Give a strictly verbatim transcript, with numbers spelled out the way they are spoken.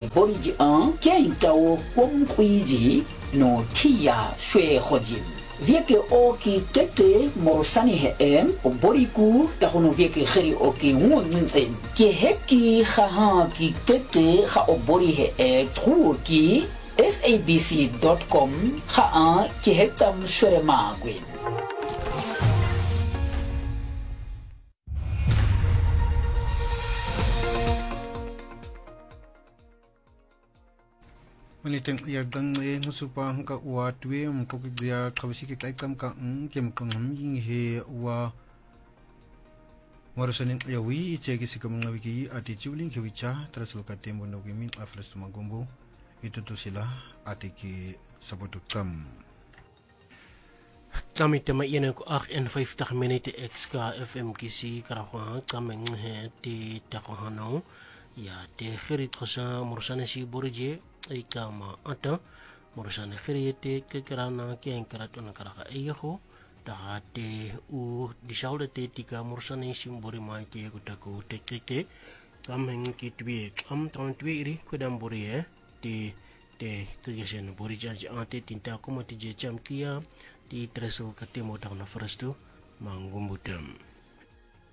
bori ji an ken tawo kom kuiji no tia shwe khojim vieke oki tete morsani he em o boriku tahono vieke khiri oki ngunzen ke heki kha ki tete kha o bori he e truki s a b c dot com kha an ki hetam shwe magwin Maniteng ya gang e musupa ka wa twe um ko dia khabisi ke kai kam ka um ke mkong ham he wa Morosanin ya wi che ke sikam ngawiki ati chuling ke wicha trasul ka tembo no ke min afres magombo itu tu sila ati ke sabotu kam Kami tema ina ko eenenvijftig minute X K F M kisi karakwa kami he ti takohano ya te khirit khosa morsane si borje ay kama ata morsane khirite ke karana ke enkaratona karaka eho dahate u disalde te tika morsane si bori mai ke kutaku te te kameng ki twi am ton twi ri kudam bori e ti te kegesen bori janji ante tinta ko mati je jam kia di tresel katemo dana first tu mangumbutam